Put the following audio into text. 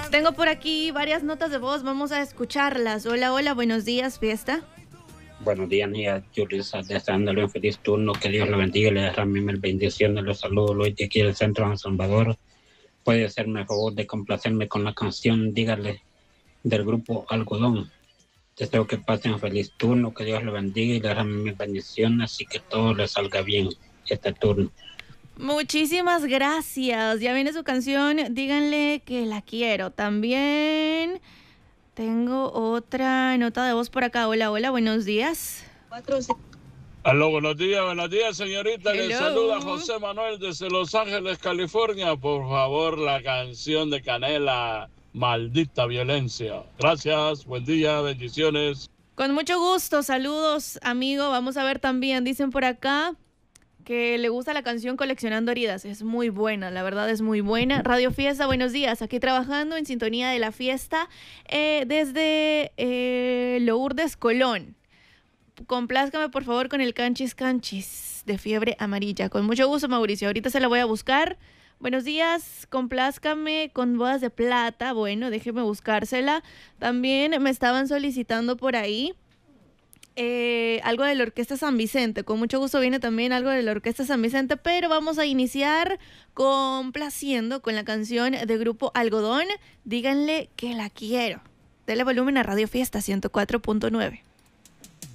Tengo por aquí varias notas de voz, vamos a escucharlas. Hola, hola, buenos días, fiesta. Buenos días, Nia Julissa, deseándole un feliz turno, que Dios lo bendiga y le derrame mil bendiciones. Los saludo Luis de aquí del centro de San Salvador. Puede hacerme el favor de complacerme con la canción, dígale, del grupo Algodón. Deseo que pasen un feliz turno, que Dios lo bendiga y le derrame mil bendiciones y que todo le salga bien este turno. Muchísimas gracias. Ya viene su canción, díganle que la quiero. También tengo otra nota de voz por acá. Hola, hola, buenos días. Aló, buenos días, señorita. Hello. Le saluda José Manuel desde Los Ángeles, California. Por favor, la canción de Canela, Maldita Violencia. Gracias, buen día, bendiciones. Con mucho gusto, saludos, amigo. Vamos a ver también, dicen por acá que le gusta la canción Coleccionando Heridas. Es muy buena, la verdad es muy buena. Radio Fiesta, buenos días. Aquí trabajando en sintonía de la fiesta desde Lourdes, Colón. Complázcame por favor con el Canchis Canchis de Fiebre Amarilla. Con mucho gusto, Mauricio. Ahorita se la voy a buscar. Buenos días, complázcame con Bodas de Plata. Bueno, déjeme buscársela. También me estaban solicitando por ahí algo de la Orquesta San Vicente. Con mucho gusto viene también algo de la Orquesta San Vicente, pero vamos a iniciar complaciendo con la canción de Grupo Algodón. Díganle que la quiero. Dele volumen a Radio Fiesta 104.9.